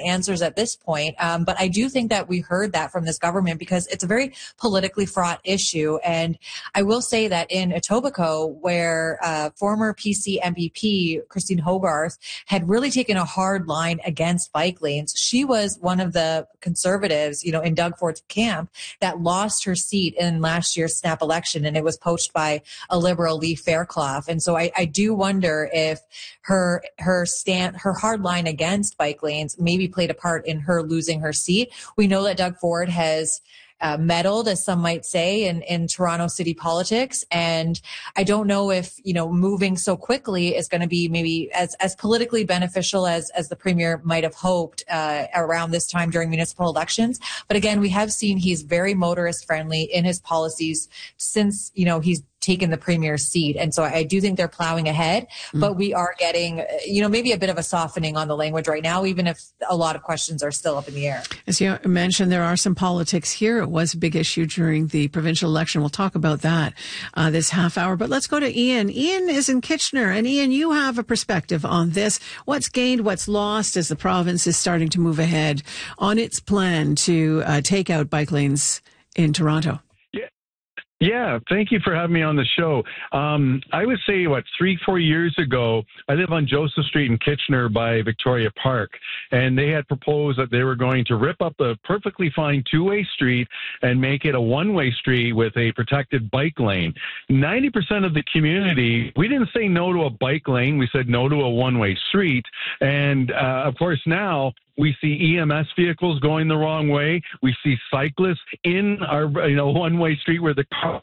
answers at this point. But I do think that we heard that from this government because it's a very politically fraught issue. And I will say that in Etobicoke, where former PC MPP Christine Hogarth had really taken a hard line against bike lanes, she was one of the conservatives, in Doug Ford's camp that lost her seat in last year's snap election, and it was poached by a liberal, Lee Fairclough. And so I do wonder if her hard line against bike lanes maybe played a part in her losing her seat. We know that Doug Ford has meddled, as some might say, in Toronto city politics. And I don't know if, moving so quickly is going to be maybe as politically beneficial as the premier might have hoped around this time during municipal elections. But again, we have seen he's very motorist friendly in his policies since, he's taken the premier's seat. And so I do think they're plowing ahead, but we are getting, maybe a bit of a softening on the language right now, even if a lot of questions are still up in the air. As you mentioned, there are some politics here. It was a big issue during the provincial election. We'll talk about that this half hour, but let's go to Ian. Ian is in Kitchener, and Ian, you have a perspective on this. What's gained, what's lost as the province is starting to move ahead on its plan to take out bike lanes in Toronto? Yeah, thank you for having me on the show. I would say, 3-4 years ago, I live on Joseph Street in Kitchener by Victoria Park, and they had proposed that they were going to rip up a perfectly fine two-way street and make it a one-way street with a protected bike lane. 90% of the community, we didn't say no to a bike lane, we said no to a one-way street. And of course now, we see EMS vehicles going the wrong way. We see cyclists in our one-way street where the car.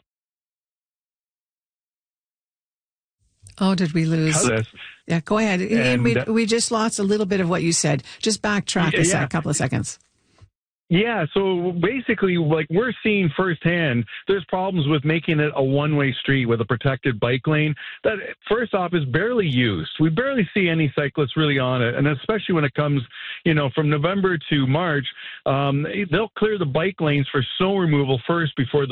Oh, did we lose? Yeah, go ahead. And, we just lost a little bit of what you said. Just backtrack a couple of seconds. Yeah, so basically, we're seeing firsthand, there's problems with making it a one-way street with a protected bike lane that, first off, is barely used. We barely see any cyclists really on it, and especially when it comes, from November to March, they'll clear the bike lanes for snow removal first before the